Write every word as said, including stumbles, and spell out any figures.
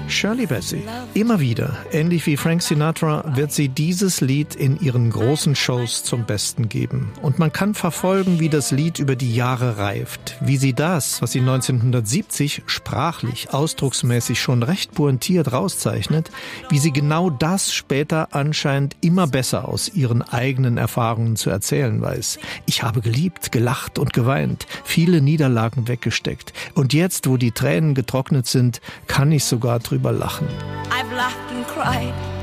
Shirley Bassey. Immer wieder, ähnlich wie Frank Sinatra, wird sie dieses Lied in ihren großen Shows zum Besten geben. Und man kann verfolgen, wie das Lied über die Jahre reift. Wie sie das, was sie neunzehnhundertsiebzig sprachlich, ausdrucksmäßig schon recht pointiert rauszeichnet, wie sie genau das später anscheinend immer besser aus ihren eigenen Erfahrungen zu erzählen weiß. Ich habe geliebt, gelacht und geweint, viele Niederlagen weggesteckt. Und jetzt, wo die Tränen getrocknet sind, kann ich sogar drüber lachen. I've laughed and cried.